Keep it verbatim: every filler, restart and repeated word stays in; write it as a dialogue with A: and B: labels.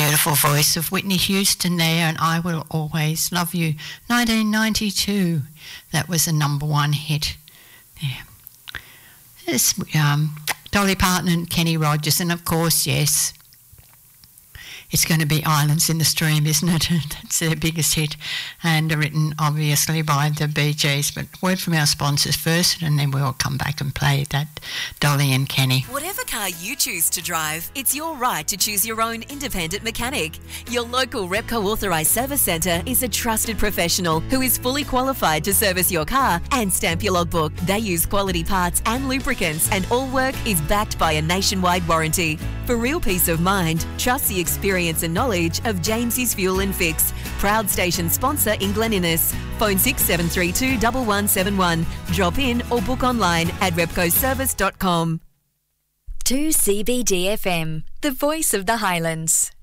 A: beautiful voice of Whitney Houston there, and I Will Always Love You, nineteen ninety-two. That was a number one hit there. There's um, Dolly Parton and Kenny Rogers, and of course, yes, it's going to be Islands in the Stream, isn't it? That's their biggest hit, and written obviously by the Bee Gees. But word from our sponsors first, and then we'll come back and play that Dolly and Kenny.
B: Whatever car you choose to drive, it's your right to choose your own independent mechanic. Your local Repco authorised service centre is a trusted professional who is fully qualified to service your car and stamp your logbook. They use quality parts and lubricants, and all work is backed by a nationwide warranty. For real peace of mind, trust the experience and knowledge of James's Fuel and Fix, proud station sponsor in Glen Innes. Phone six seven three two, one one seven one. Drop in or book online at repco service dot com.
C: two C B D F M, the voice of the Highlands.